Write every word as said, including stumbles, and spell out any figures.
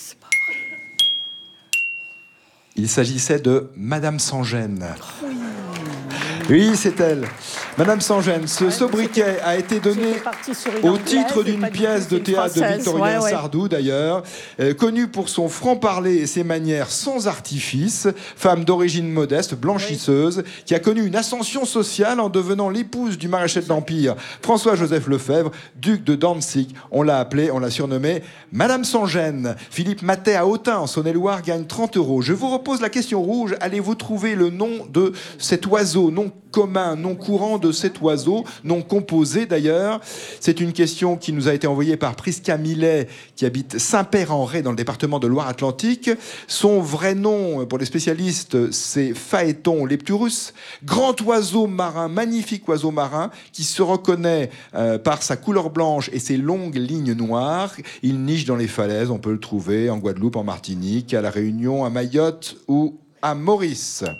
c'est pas vrai. Il s'agissait de Madame Sans-Gêne. Oui, c'est elle. Madame Sans-Gêne, ce Ouais, sobriquet a été donné au Anglaise, titre et d'une pas du pièce tout, de c'est théâtre de française. Victorien Ouais, ouais. Sardou, d'ailleurs, euh, connue pour son franc-parler et ses manières sans artifice, femme d'origine modeste, blanchisseuse, oui. qui a connu une ascension sociale en devenant l'épouse du maréchal de l'Empire, François-Joseph Lefebvre, duc de Danzig. On l'a appelée, on l'a surnommée Madame Sans-Gêne. Philippe Matet à Autun, en Saône-et-Loire, gagne trente euros. Je vous repose la question rouge. Allez-vous trouver le nom de cet oiseau, nom commun, nom courant de cet oiseau, non composé d'ailleurs? C'est une question qui nous a été envoyée par Prisca Millet, qui habite Saint-Père-en-Retz dans le département de Loire-Atlantique. Son vrai nom, pour les spécialistes, c'est Phaéton lepturus, grand oiseau marin, magnifique oiseau marin, qui se reconnaît euh, par sa couleur blanche et ses longues lignes noires. Il niche dans les falaises, on peut le trouver en Guadeloupe, en Martinique, à La Réunion, à Mayotte ou à Maurice.